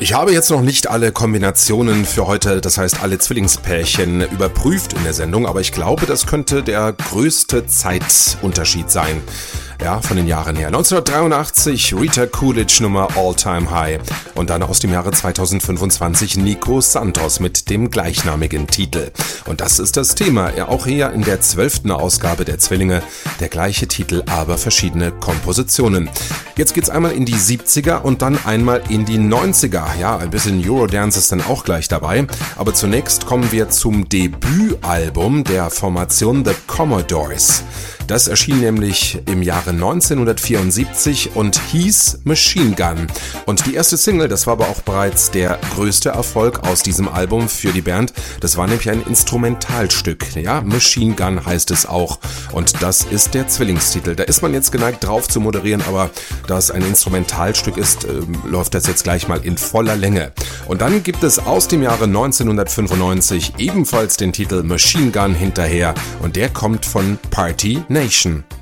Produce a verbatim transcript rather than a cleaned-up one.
Ich habe jetzt noch nicht alle Kombinationen für heute, das heißt alle Zwillingspärchen, überprüft in der Sendung, aber ich glaube, das könnte der größte Zeitunterschied sein. Ja, von den Jahren her. neunzehnhundertdreiundachtzig Rita Coolidge Nummer All Time High und dann aus dem Jahre zweitausendfünfundzwanzig Nico Santos mit dem gleichnamigen Titel. Und das ist das Thema, ja, auch hier in der zwölften Ausgabe der Zwillinge, der gleiche Titel, aber verschiedene Kompositionen. Jetzt geht's einmal in die siebziger und dann einmal in die neunziger. Ja, ein bisschen Eurodance ist dann auch gleich dabei, aber zunächst kommen wir zum Debütalbum der Formation The Commodores. Das erschien nämlich im Jahre neunzehnhundertvierundsiebzig und hieß Machine Gun. Und die erste Single, das war aber auch bereits der größte Erfolg aus diesem Album für die Band. Das war nämlich ein Instrumentalstück. Ja, Machine Gun heißt es auch. Und das ist der Zwillingstitel. Da ist man jetzt geneigt drauf zu moderieren, aber da es ein Instrumentalstück ist, äh, läuft das jetzt gleich mal in voller Länge. Und dann gibt es aus dem Jahre neunzehnhundertfünfundneunzig ebenfalls den Titel Machine Gun hinterher. Und der kommt von Party Nation.